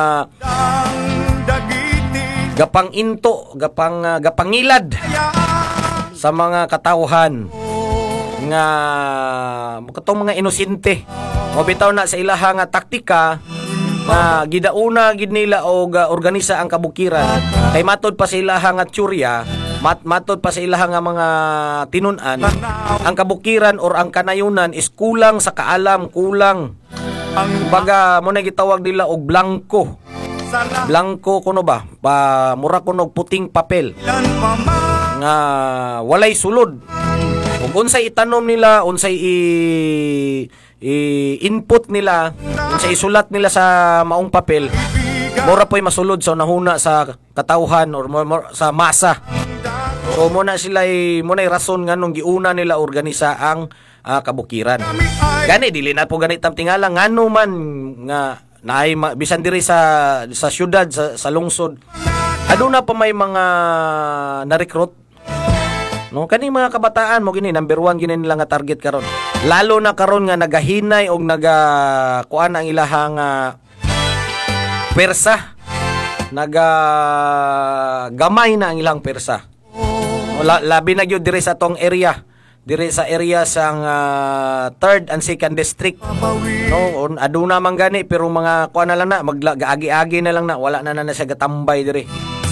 gapang into, gapang uh, gapangilad sa mga katawhan nga katong mga inosente. O bitaw na sa ilaha nga taktika nga gidauna gid nila og uh, organisa ang kabukiran. Kay matod pa sa ilaha nga tsurya, mat matod pa sa ilaha nga mga tinun-an, ang kabukiran or ang kanayunan is kulang sa kaalam, kulang. Ang baga mo na gitawag nila og blanco. Blanco kuno ba? Pa mura kuno puting papel. Nga walay sulod. Ug unsay itanom nila, unsay i, i input nila, unsay isulat nila sa maong papel, mura po'y masulod sa nahuna sa katawhan or sa masa. So muna sila muna rason nga nung giuna nila organisa ang uh, kabukiran. Gani dili na po ganit tam tingala ngano man nga naay bisan diri sa sa syudad sa, sa lungsod. Aduna pa may mga na-recruit. No, kani mga kabataan mo gini number one gini nila nga target karon. Lalo na karon nga nagahinay og naga kuan ang ilahang uh, persa. Naga gamay na ang ilang persa. No, labi na gyud diri sa tong area. Diri sa area sang uh, third and second district. No, aduna man gani pero mga kuan na lang na magagi-agi na lang na wala na na, na siya gatambay diri.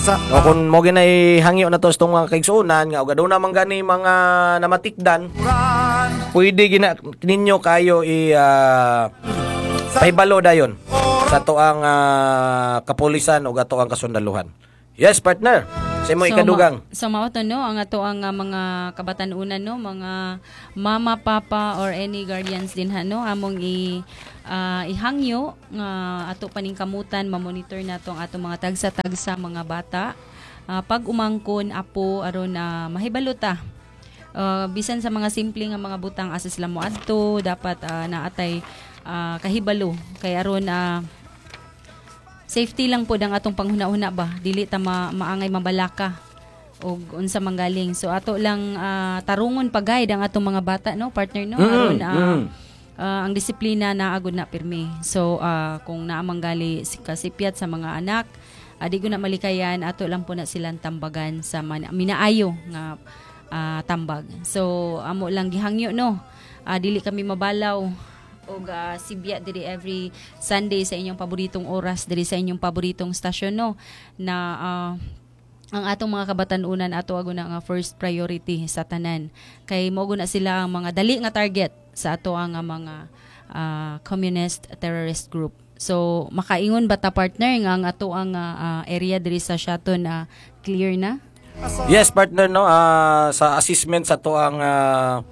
O kung mo ginay hangyo na to sa itong mga kaigsuunan, nga o na man gani mga namatikdan, pwede gina ninyo kayo i uh, pahibalo dayon sa to ang uh, kapulisan o gato ang kasundaluhan. Yes, partner. Sa mo ikadugang. Ma- so mao to no ang ato ang uh, mga kabatanunan no, mga mama, papa or any guardians din ha no, among i uh, ihangyo nga uh, ato paning kamutan ma-monitor nato ang atong mga tagsa-tagsa mga bata. Uh, pag umangkon apo aron na uh, mahibalo ta. Uh, bisan sa mga simple nga mga butang asa sila moadto dapat uh, naatay uh, kahibalo kay aron uh, safety lang po ang atong panghuna-una ba dili ta ma- maangay mabalaka og unsa manggaling so ato lang uh, tarungon pagay ang atong mga bata no partner no mm, aron uh, mm. uh, ang disiplina na agud na pirmi so uh, kung naa manggali si kasipyat sa mga anak uh, di ko na malikayan ato lang po na silang tambagan sa man- minaayo nga uh, tambag so amo lang gihangyo no uh, dili kami mabalaw og uh, sibya diri every Sunday sa inyong paboritong oras diri sa inyong paboritong stasyon no na uh, ang atong mga kabatanunan ato ago na nga first priority sa tanan kay mao na sila ang mga dali nga target sa ato ang mga uh, communist terrorist group so makaingon ba ta partner nga ang ato ang uh, area diri sa Shaton na uh, clear na. Yes, partner, no, uh, sa assessment sa to ang uh,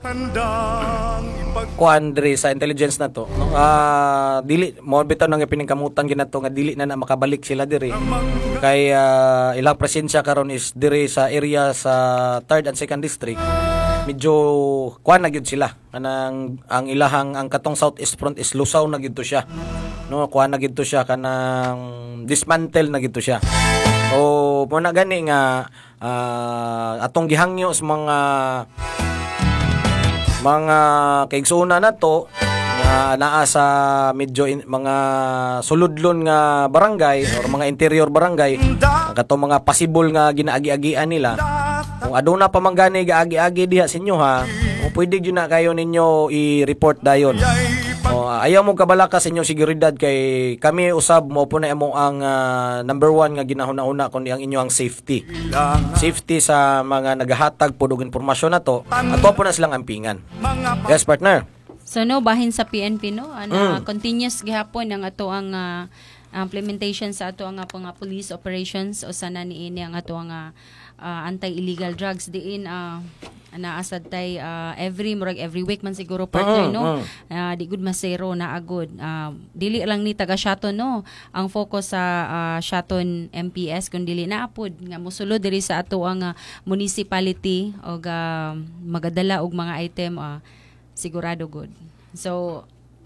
kuandre sa intelligence na to, no, uh, dili mo bitaw nang ipiningkamutan ginato nga dili na na makabalik sila diri kay uh, ilang presensya karon is diri sa area sa third and second district medyo kuan na gyud sila kanang ang ilahang ang katong southeast front is lusaw na gyud to siya no kuan na gyud to siya kanang dismantle na gyud to siya o mo na gani nga uh, atong gihangyo sa mga mga kaigsuuna na to nga naa sa medyo in, mga suludlon nga barangay or mga interior barangay katong mga possible nga ginaagi-agian nila kung aduna pa man gani gaagi-agi diha sa inyo ha o pwede gyud na kayo ninyo i-report dayon. O, ayaw mo kabalaka sa inyong seguridad kay kami usab mo po na imo ang uh, number one nga ginahuna-una kundi ang inyong safety. Safety sa mga nagahatag po og impormasyon na to ato po na silang ampingan. Yes, partner. So no bahin sa P N P no ana Mm. continuous gihapon ang ato ang uh, implementation sa ato ang uh, mga police operations o sana niini ang ato ang uh, uh, anti-illegal drugs diin uh, naasad tay uh, every murag every week man siguro partner Mm, no mm. uh, di gud masero na agud uh, dili lang ni taga Shaton no ang focus sa uh, Shaton M P S kun dili na apod nga mosulod diri sa ato ang uh, municipality og uh, magadala og mga item uh, sigurado good so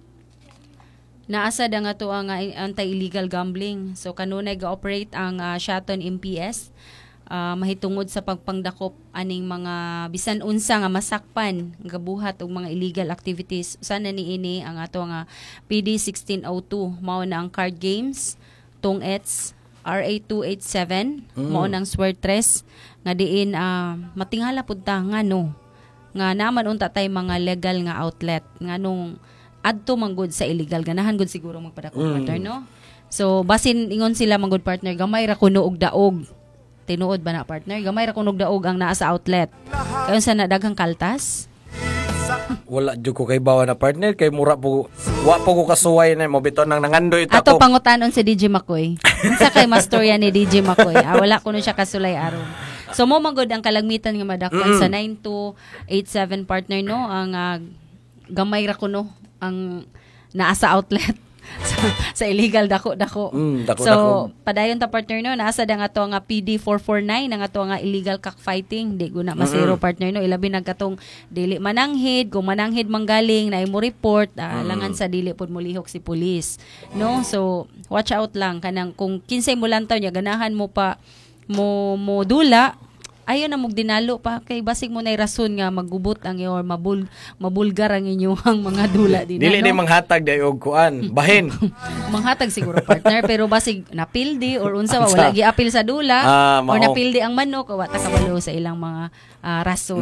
naasad ang ato ang uh, anti-illegal gambling so kanunay ga-operate ang uh, Shaton M P S Uh, mahitungod sa pagpangdakop aning mga bisan unsa nga masakpan nga buhat og mga illegal activities sana niini ang ato nga P D sixteen oh two mao na ang card games tong-ets R A two eighty-seven mm. mao nang swertres nga diin uh, matingala pud ta nga no nga naman unta tay mga legal nga outlet nga nung adto manggod sa illegal ganahan gud siguro magpadakop mm. partner no so basin ingon sila manggod partner gamay ra kuno og daog tinuod ba na partner gamay ra kunog daog ang naa sa outlet kayon sa nadaghang kaltas Wala jud ko kay bawa na partner kay mura po wa po ko kasuway na mo biton nang nangandoy ta ato ko pangutanon si D J Makoy unsa kay mastorya ni D J Makoy ah, wala kuno siya kasulay aron so mo magod ang kalagmitan nga madakpan Mm-mm. sa nine two eight seven partner no ang uh, gamay ra kuno ang naa sa outlet sa, sa illegal dako-dako. Mm, dako, so, dako. padayon ta partner no, nasa da nga to nga P D four forty-nine nga to nga illegal cockfighting, di guna masiro Mm-mm. partner no, ilabi nagkatong dili mananghid, kung mananghid manggaling na imo report, ah, Mm. langan sa dili pod molihok si pulis. No, so watch out lang kanang kung kinsay mo lantaw nya ganahan mo pa mo mo dula ayo na mog dinalo pa kay basig mo nay rason nga magubot ang iyo or mabul mabulgar ang inyong mga dula din Dili no? ni manghatag day og kuan, bahin. Manghatag siguro partner pero basig napildi or unsa ba Unsa? wala giapil sa dula Ah, or mao. napildi ang manok o wa ta kabalo sa ilang mga ah, rason.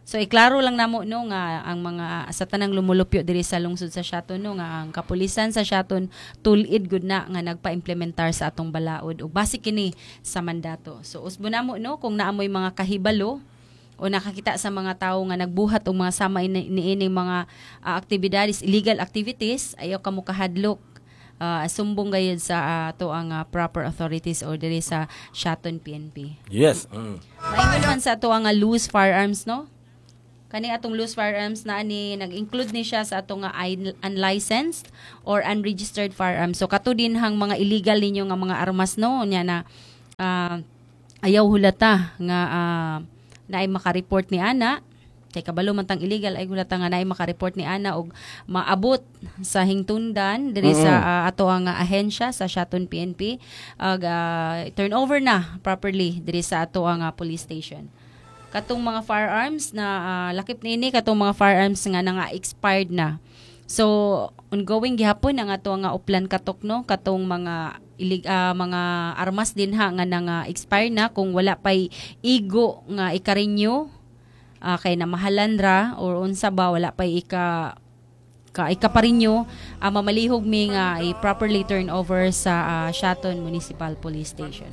So iklaro lang namo no nga ang mga sa tanang lumulupyo diri sa lungsod sa Siaton no nga ang kapulisan sa Siaton tulid gud na nga nagpa-implementar sa atong balaod ug base kini sa mandato. So usbo namo no kung naamoy mga kahibalo o nakakita sa mga tawo nga nagbuhat og mga sama ini- niining mga uh, aktibidades, illegal activities, ayaw kamo kahadlok. Uh, sumbong gayud sa uh, to ang uh, proper authorities or diri sa Siaton P N P. Yes. Mm. Maingon man sa to ang uh, loose firearms no. Kani atong loose firearms na ani nag-include ni siya sa atong nga un- unlicensed or unregistered firearms. So kato din hang mga illegal ninyo nga mga armas no nya na uh, ayaw hulata nga uh, naay maka-report ni ana. Kay kabalo man tang illegal ay hulata nga naay maka-report ni ana og maabot sa hingtundan diri sa uh, ato ang uh, ahensya sa Siaton P N P ag uh, turn over na properly diri sa ato ang uh, police station. Katong mga firearms na uh, lakip nini katong mga firearms nga nga expired na. So ongoing gihapon ang ato nga uplan katok no katong mga ilig, uh, mga armas din ha nga nga expire na kung wala pay igo nga ika-renew uh, kay namahalan ra or unsa ba wala pay ika ka ika-renew uh, mamalihog mi nga i properly turn over sa uh, Siaton Municipal Police Station.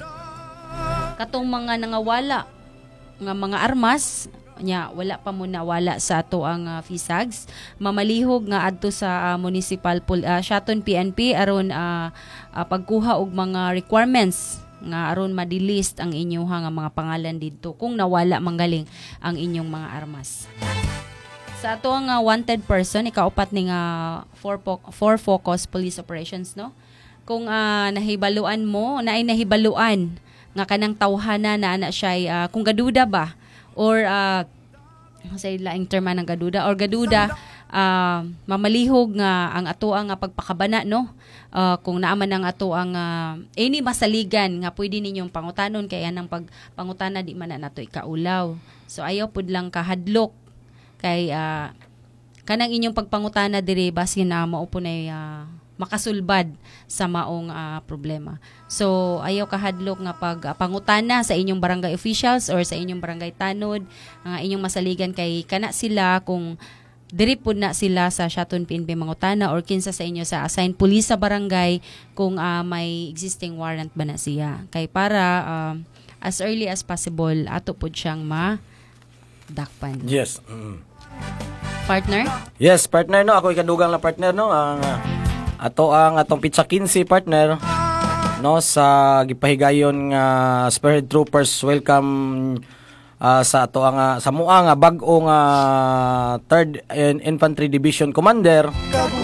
Katong mga nangawala nga mga armas nya wala pa mo nawala sa ato ang uh, F I S A Gs mamalihog nga adto sa uh, municipal pol- uh, Siaton P N P aron uh, uh, pagkuha og mga requirements nga aron ma-delist ang inyong nga mga pangalan didto kung nawala manggaling ang inyong mga armas. Sa ato ang uh, wanted person ikaupat ni nga four, po- four focus police operations no. Kung uh, nahibaluan mo naay nahibaluan nga kanang tawhana na ana siya uh, kung gaduda ba or uh, sa ilaing terma ng gaduda or gaduda uh, mamalihog nga ang ato ang pagpakabana no uh, kung naaman ang ato ang uh, any masaligan nga pwede ninyong pangutanon kaya nang pagpangutana di man na nato ikaulaw. So ayaw pud lang kahadlok kay uh, kanang inyong pagpangutana diri basin na mao po na uh, makasulbad sa maong uh, problema. So, ayaw kahadlok nga pag uh, pangutana sa inyong barangay officials or sa inyong barangay tanod, nga uh, inyong masaligan kay kana sila kung diri pud na sila sa Siaton P N P mangutana or kinsa sa inyo sa assigned police sa barangay kung uh, may existing warrant ba na siya. Kay para uh, as early as possible ato pud siyang ma-dakpan. Yes. Mm. Partner? Yes, partner no. Ako ikadugang lang partner no. Ang uh, ato ang atong Pizza quince partner no sa gipahigayon nga uh, Spearhead Troopers welcome uh, sa ato ang uh, sa mua nga bag-o nga third Infantry Division Commander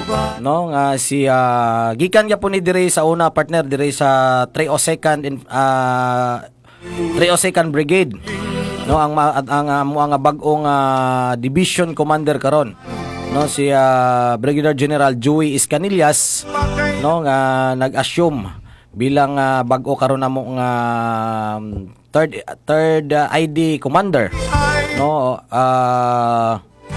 no nga si uh, gikan gyapon ni dire sa una partner dire sa three oh second in, uh, three oh second Brigade no ang ang uh, mua nga bag-o nga Division Commander karon no si uh, Brigadier General Joey Iscanillas no nga nag-assume bilang uh, bag-o karon namo nga um, third third uh, I D commander no uh,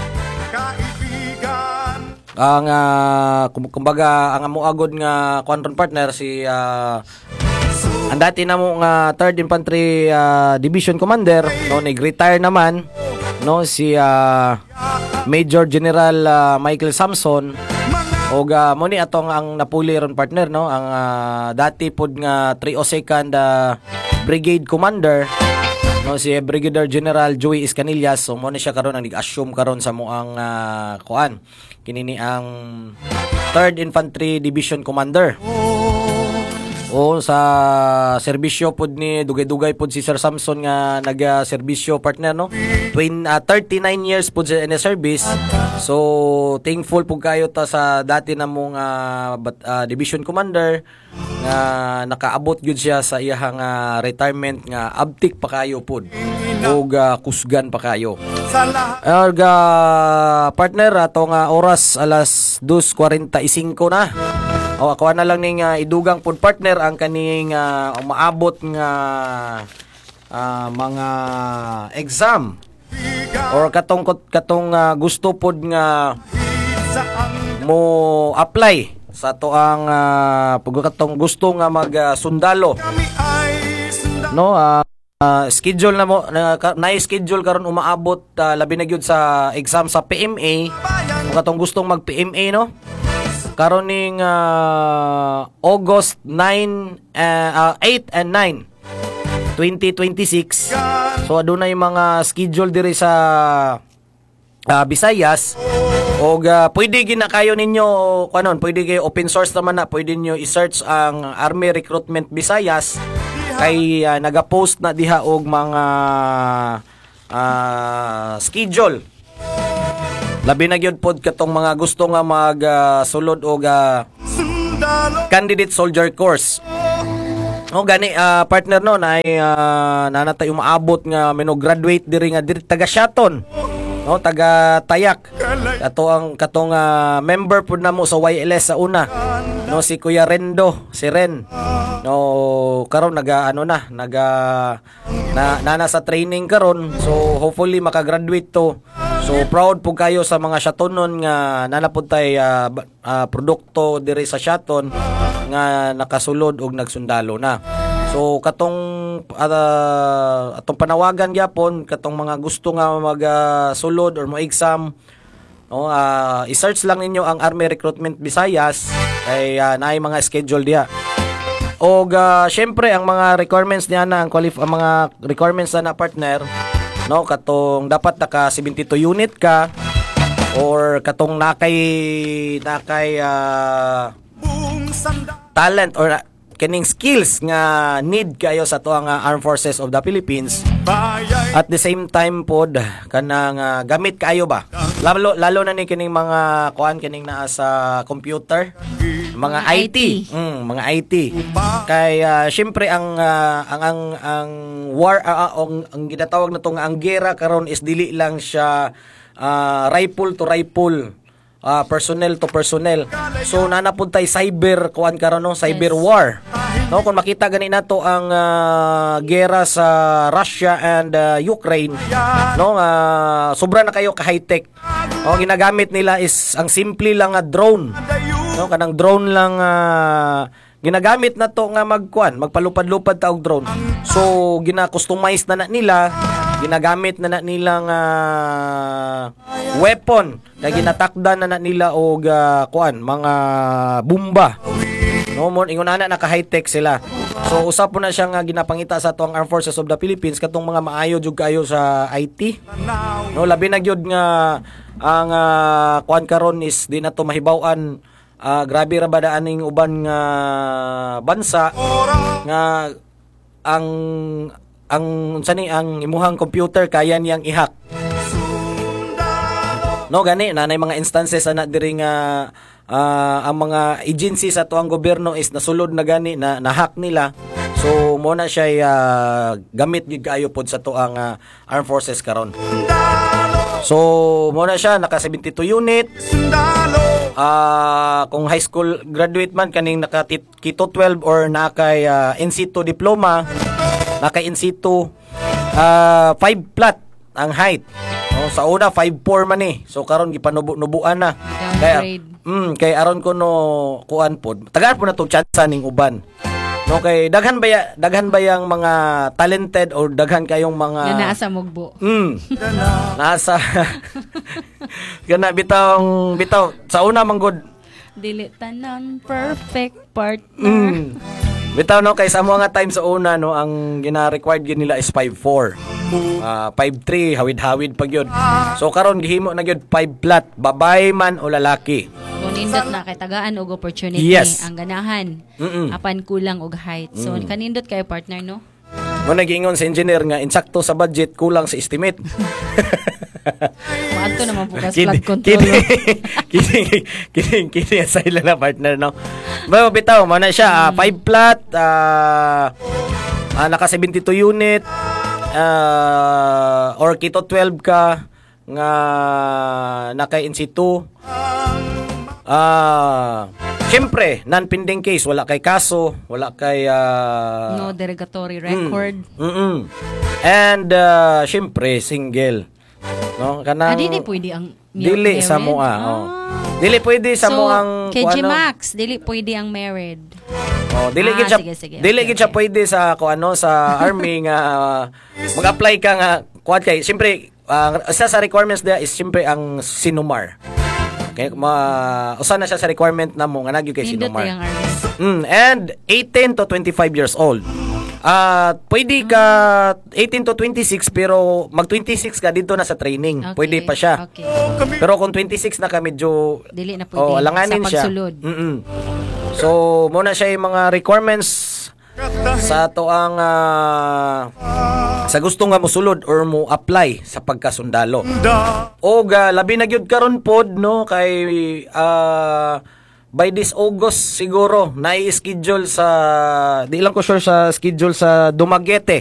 ang uh, kumbaga ang amuagod nga quantum partner si uh, ang dati namo nga third Infantry uh, Division Commander no nag-retire naman no si uh, Major General uh, Michael Samson og uh, mo ni atong ang napuli ron partner no ang uh, dati pod nga three oh second uh, Brigade Commander no si Brigadier General Joey Iscanillas. So mo ni siya karon ang nag-assume karon sa mo ang uh, kuan kinini ang third Infantry Division Commander. O sa serbisyo pod ni dugay-dugay pod si Sir Samson nga naga-serbisyo partner no. Twin uh, thirty-nine years pod sa in service. So thankful pud kayo ta sa dati namong uh, uh, division commander nga nakaabot gyud siya sa iyang uh, retirement nga abtik pa kayo pod. Og uh, kusgan pa kayo. Og uh, partner ato nga oras alas two forty-five na. O ako na lang ning uh, idugang pod partner ang kaning uh, umaabot nga uh, mga exam or katong katong uh, gusto pod nga mo apply sa to ang uh, katong gusto nga mag uh, sundalo no uh, uh, schedule na mo na, na schedule karon umaabot uh, labi na gyud sa exam sa P M A. Kung katong gustong mag P M A no. Karon ning uh, August nine uh, uh, eight and nine twenty twenty-six. So adunay mga schedule diri sa uh, Visayas. Og uh, pwede gina kayo ninyo kanon, pwede kayo open source naman na, pwede niyo i-search ang Army Recruitment Visayas kay uh, naga-post na diha og mga uh, schedule. Labi na gyud pod katong mga gusto nga mag uh, sulod og uh, candidate soldier course. O gani uh, partner no na uh, nanatay umaabot nga mino graduate diri nga diri taga Shaton. No, taga Tayak. Kato ang katong uh, member pud namo sa Y L S sa una. No, si Kuya Rendo, si Ren. No, karon naga ano na, naga na, na nasa training karon. So hopefully makagraduate to. So proud po kayo sa mga Shatonon nga nanapod tay uh, uh, produkto diri sa Shaton nga nakasulod og nagsundalo na. So katong uh, atong panawagan gyapon katong mga gusto nga magsulod uh, or mo exam, no, uh, i-search lang ninyo ang Army Recruitment Visayas ay uh, naay mga schedule diha. Og uh, syempre ang mga requirements niya na ang qualif- ang mga requirements na, na partner, no, katong dapat naka seventy-two unit ka or katong nakay nakay uh, talent or uh, kining skills nga need kayo sa tuang uh, Armed Forces of the Philippines. At the same time pod kanang uh, gamit kayo ba lalo lalo na ni kining mga kuan kining naa sa computer, mga I T, mm, mga I T. Kay uh, syempre ang, uh, ang ang ang war uh, uh, ang, ang ginatawag na to nga ang gera karon is dili lang siya uh, rifle to rifle, uh, personnel to personnel. So nanapod tay cyber kuan karon no, cyber yes. war. No, kung makita gani nato ang uh, gera sa Russia and uh, Ukraine, no, uh, sobra na kayo ka high tech. No, ginagamit nila is ang simple lang nga drone. No, kanang drone lang uh, ginagamit na to nga magkuan, magpalupad-lupad ta og drone. So gina-customize na na nila, ginagamit na na nilang uh, weapon, kay ginatakdan na na nila og uh, kuan, mga bomba. No, mo ingon ana naka high tech sila. So usap po na siya nga ginapangita sa tuang Armed Forces of the Philippines katong mga maayo jud kayo sa I T. No, labi na gyud nga ang uh, kuan karon is di na to mahibaw-an. Uh, grabe ra ba daaning uban nga bansa nga ang ang sani ang imuhang computer kaya niyang i-hack. No, gani nanay mga instances ana diri nga uh, ang mga agency sa tuang gobyerno is nasulod na gani na na-hack nila. So mo na siya uh, gamit gid kaayo pod sa tuang uh, Armed Forces karon. So mo na siya naka seventy-two unit. Uh, kung high school graduate man kaning naka Kito twelve or nakay uh, N C two diploma, naka N C two uh, five flat ang height. No, sa una five four man eh. So karon gipanubo-nubuan na. Kaya mm, kay aron ko no kuan pod. Tagaan po na to chance ning uban. No, kay daghan ba ya, daghan ba yang mga talented or daghan kayong mga na nasa mugbo. Mm. nasa Kana bitawng bitaw sa una manggod dili tanan perfect partner. Mm. Bitaw no kay sa mga time sa una no ang gina-required gid nila is five four. Uh, five three hawid-hawid pag yun. So karon gihimo na gyud five flat, babae man o lalaki. Kung nindot na kay tagaan og opportunity, yes. ang ganahan. Mm-mm. Apan kulang og height. So mm. kanindot kay partner no. Mo nagingon sa engineer nga insakto sa budget, kulang sa estimate. Maadto naman po kas flood control. Kining kining kining sa ila na partner no. Ba bitaw mo na siya uh, five flat, uh, uh, naka seventy-two unit, uh, or Kito twelve ka nga naka N C two. Ah, syempre, non-pending case, wala kay kaso, wala kay uh, no derogatory record. Mm, mm-mm. And uh, syempre single. No, kanang ah, dili pwede ang dili sa mo ah. Oh. Dili pwede sa so, mo ang kay G Max, dili pwede ang married. Oh, dili Ah, gid siya sige, sige. dili Okay, gid siya okay. pwede sa ko ano sa army nga mag-apply ka nga kuan kay siyempre ang isa sa requirements dia is siyempre ang sinumar. Okay, ma usa na siya sa requirement na mo nga nagyo kay Nindot sinumar. yung army. Mm, and eighteen to twenty-five years old. Ah, pwede ka eighteen to twenty-six pero mag twenty-six ka dito na sa training. Okay, Pwede pa siya. Okay. Pero kung twenty-six na ka medyo Dili na pwede. oh, alanganin sa siya. pagsulod. Mm-mm. So, muna siya yung mga requirements sa ato ang ah, sa gusto nga mosulod or mo apply sa pagkasundalo. O ga labi na gyud karon pod no kay ah, by this August siguro na schedule sa di lang ko sure sa schedule sa Dumaguete